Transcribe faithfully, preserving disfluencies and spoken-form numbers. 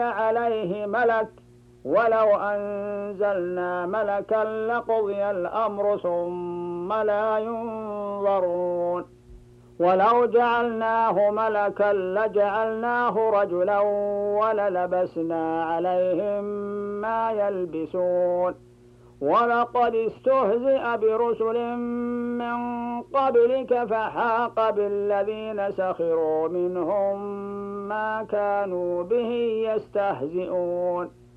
عليه ملك ولو أنزلنا ملكا لقضي الأمر ثم لا ينظرون ولو جعلناه ملكا لجعلناه رجلا وللبسنا عليهم ما يلبسون ولقد استهزئ برسل من قبلك فحاق بالذين سخروا منهم ما كانوا به يستهزئون